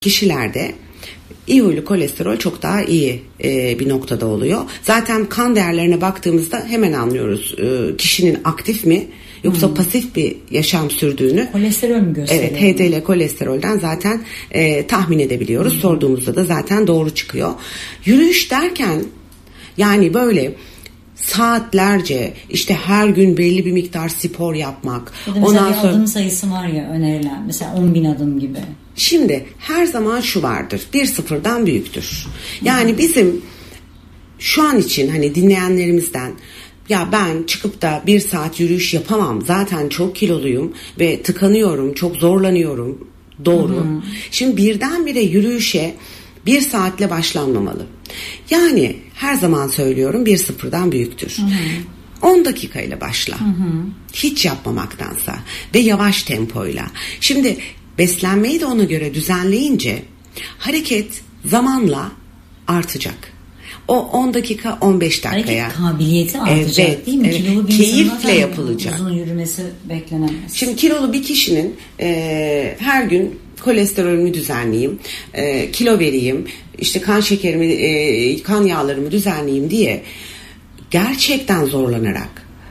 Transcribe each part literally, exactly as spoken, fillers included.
kişilerde iyi huylu kolesterol çok daha iyi e, bir noktada oluyor. Zaten kan değerlerine baktığımızda hemen anlıyoruz e, kişinin aktif mi yoksa hmm. pasif bir yaşam sürdüğünü. Kolesterol mü gösteriyor? Evet, H D L kolesterolden zaten e, tahmin edebiliyoruz. Hmm. Sorduğumuzda da zaten doğru çıkıyor. Yürüyüş derken yani böyle saatlerce işte her gün belli bir miktar spor yapmak. Ya da mesela ondan bir sonra adım sayısı var ya önerilen, mesela on bin adım gibi. Şimdi her zaman şu vardır, bir sıfırdan büyüktür. Yani bizim şu an için hani dinleyenlerimizden ya ben çıkıp da bir saat yürüyüş yapamam, zaten çok kiloluyum ve tıkanıyorum, çok zorlanıyorum. Doğru. Hı hı. Şimdi birdenbire yürüyüşe bir saatle başlanmamalı. Yani her zaman söylüyorum, bir sıfırdan büyüktür. Hı hı. on dakikayla başla. Hı hı. Hiç yapmamaktansa ve yavaş tempoyla. Şimdi beslenmeyi de ona göre düzenleyince hareket zamanla artacak. O on dakika on beş dakikaya. Hareket kabiliyeti artacak, evet, değil mi? Evet. Kilolu bir keyifle yapılacak. Uzun yürümesi beklenemez. Şimdi kilolu bir kişinin e, her gün kolesterolümü düzenleyeyim, e, kilo vereyim, işte kan şekerimi, e, kan yağlarımı düzenleyeyim diye gerçekten zorlanarak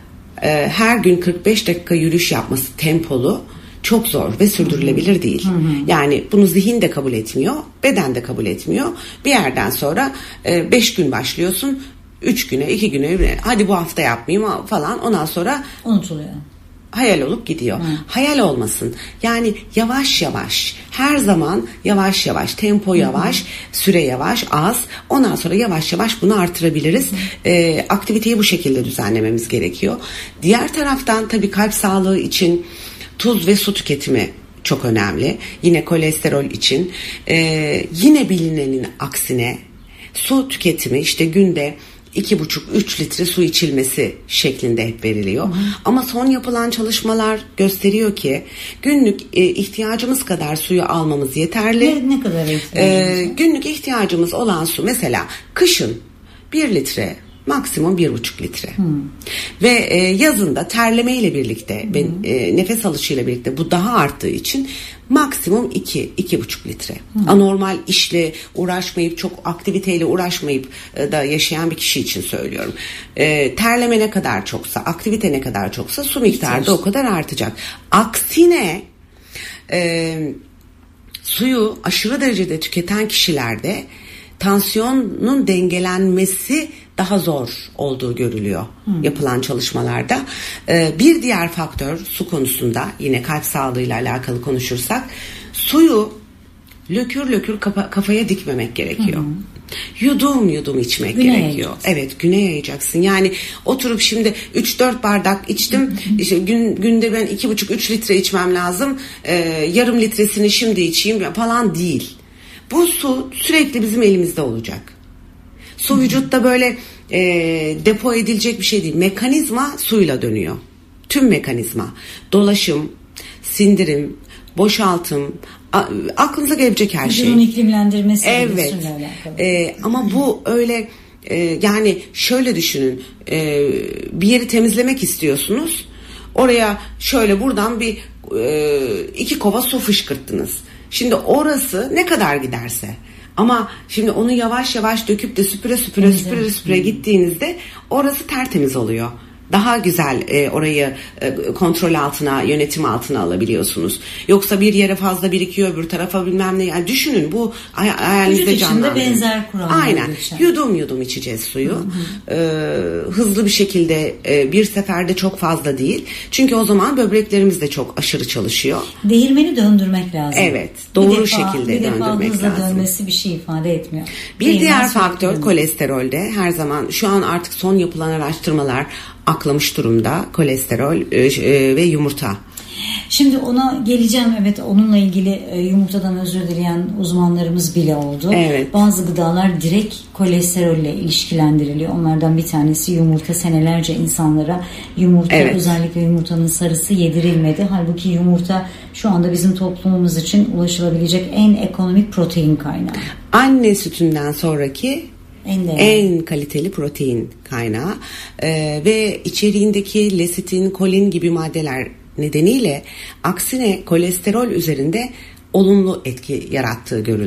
e, her gün kırk beş dakika yürüyüş yapması tempolu çok zor ve sürdürülebilir değil. Hı hı. Yani bunu zihin de kabul etmiyor, beden de kabul etmiyor. Bir yerden sonra beş gün başlıyorsun, üç güne, iki güne, hadi bu hafta yapmayayım falan, ondan sonra unutuluyor. Hayal olup gidiyor. Hı. Hayal olmasın. Yani yavaş yavaş, her zaman yavaş yavaş, tempo yavaş, hı hı. süre yavaş, az. Ondan sonra yavaş yavaş bunu artırabiliriz. E, aktiviteyi bu şekilde düzenlememiz gerekiyor. Diğer taraftan tabii kalp sağlığı için tuz ve su tüketimi çok önemli. Yine kolesterol için. Ee, yine bilinenin aksine su tüketimi işte günde iki buçuk üç litre su içilmesi şeklinde hep veriliyor. Hı hı. Ama son yapılan çalışmalar gösteriyor ki günlük e, ihtiyacımız kadar suyu almamız yeterli. Ne, ne kadar ihtiyacımız ee, Günlük ihtiyacımız olan su mesela kışın bir litre, maksimum bir buçuk litre. Hmm. Ve e, yazında terleme ile birlikte hmm. ve e, nefes alışıyla birlikte bu daha arttığı için maksimum iki, iki buçuk litre. Hmm. Anormal işle uğraşmayıp, çok aktiviteyle uğraşmayıp e, da yaşayan bir kişi için söylüyorum. E, terleme ne kadar çoksa, aktivite ne kadar çoksa su miktarı da o kadar artacak. Aksine e, suyu aşırı derecede tüketen kişilerde tansiyonun dengelenmesi daha zor olduğu görülüyor hmm. yapılan çalışmalarda. Ee, bir diğer faktör su konusunda, yine kalp sağlığıyla alakalı konuşursak, suyu lökür lökür kafa, kafaya dikmemek gerekiyor. Hmm. Yudum yudum içmek güne gerekiyor. Yayacaksın. Evet, güne yayacaksın. Yani oturup şimdi üç dört bardak içtim. Hmm. İşte gün, günde ben iki buçuk üç litre içmem lazım. Ee, yarım litresini şimdi içeyim falan değil. Bu su sürekli bizim elimizde olacak. Su hmm. vücutta böyle e, depo edilecek bir şey değil. Mekanizma suyla dönüyor. Tüm mekanizma. Dolaşım, sindirim, boşaltım, a, aklınıza gelecek her şey. Vücudun iklimlendirmesi. Evet. E, ama bu öyle e, yani şöyle düşünün. E, bir yeri temizlemek istiyorsunuz. Oraya şöyle buradan bir e, iki kova su fışkırttınız. Şimdi orası ne kadar giderse, ama şimdi onu yavaş yavaş döküp de süpüre süpüre süpüre süpüre gittiğinizde orası tertemiz oluyor. Daha güzel e, orayı e, kontrol altına, yönetim altına alabiliyorsunuz. Yoksa bir yere fazla birikiyor, öbür tarafa bilmem ne. Yani düşünün, bu hayalinizde canlandırın. Vücut içinde benzer kurallar. Aynen. Geçen. Yudum yudum içeceğiz suyu. Hı hı. E, hızlı bir şekilde, e, bir seferde çok fazla değil. Çünkü o zaman böbreklerimiz de çok aşırı çalışıyor. Değirmeni döndürmek lazım. Evet. Doğru bir defa, şekilde bir döndürmek lazım. Bir defa hızla dönmesi bir şey ifade etmiyor. Bir Değirmen diğer faktör kolesterolde her zaman, şu an artık son yapılan araştırmalar aklamış durumda kolesterol ve yumurta. Şimdi ona geleceğim. Evet, onunla ilgili yumurtadan özür dileyen uzmanlarımız bile oldu. Evet. Bazı gıdalar direkt kolesterolle ilişkilendiriliyor. Onlardan bir tanesi yumurta. Senelerce insanlara yumurta, evet. özellikle yumurtanın sarısı yedirilmedi. Halbuki yumurta şu anda bizim toplumumuz için ulaşılabilecek en ekonomik protein kaynağı. Anne sütünden sonraki En, en kaliteli protein kaynağı ee, ve içeriğindeki lesitin, kolin gibi maddeler nedeniyle aksine kolesterol üzerinde olumlu etki yarattığı görülüyor.